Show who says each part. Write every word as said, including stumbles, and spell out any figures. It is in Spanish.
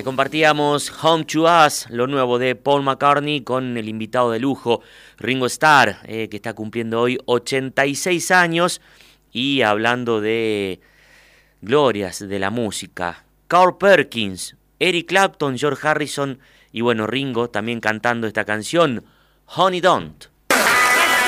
Speaker 1: Compartíamos Home to Us, lo nuevo de Paul McCartney, con el invitado de lujo, Ringo Starr, eh, que está cumpliendo hoy ochenta y seis años, y hablando de glorias de la música. Carl Perkins, Eric Clapton, George Harrison y bueno, Ringo también cantando esta canción, Honey Don't.